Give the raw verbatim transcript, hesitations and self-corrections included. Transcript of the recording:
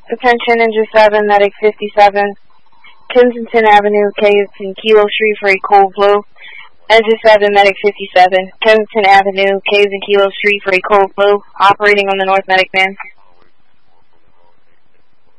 Attention, Engine seven, Medic fifty-seven. Kensington Avenue, Caves and Kilo Street for a cold blue. Engine seven, Medic fifty-seven. Kensington Avenue, Caves and Kilo Street for a cold blue. Operating on the North Medic van.